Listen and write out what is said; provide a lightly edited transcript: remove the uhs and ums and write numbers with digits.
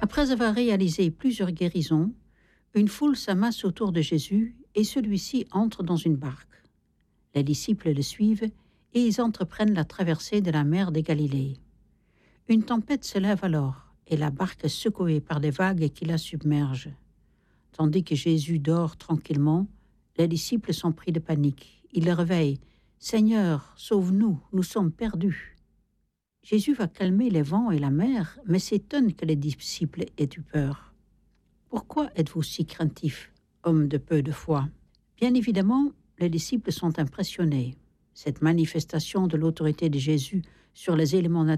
Après avoir réalisé plusieurs guérisons, une foule s'amasse autour de Jésus et celui-ci entre dans une barque. Les disciples le suivent et ils entreprennent la traversée de la mer de Galilée. Une tempête se lève alors et la barque est secouée par des vagues qui la submergent. Tandis que Jésus dort tranquillement, les disciples sont pris de panique. Ils le réveillent. « Seigneur, sauve-nous, nous sommes perdus !» Jésus va calmer les vents et la mer, mais s'étonne que les disciples aient eu peur. « Pourquoi êtes-vous si craintifs, hommes de peu de foi ?» Bien évidemment, les disciples sont impressionnés. Cette manifestation de l'autorité de Jésus sur les éléments naturels